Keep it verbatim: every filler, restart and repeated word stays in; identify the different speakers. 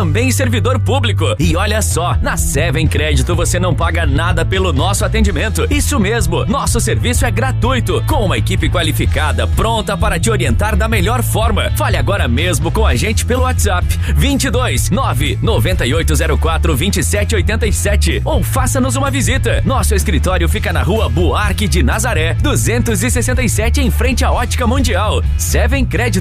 Speaker 1: também servidor público. E olha só, na Seven Crédito você não paga nada pelo nosso atendimento. Isso mesmo, nosso serviço é gratuito, com uma equipe qualificada, pronta para te orientar da melhor forma. Fale agora mesmo com a gente pelo WhatsApp vinte e dois, nove, noventa e oito zero quatro, vinte e sete oitenta e sete ou faça-nos uma visita. Nosso escritório fica na rua Buarque de Nazaré, duzentos e sessenta e sete, em frente à Ótica Mundial. Seven Crédito.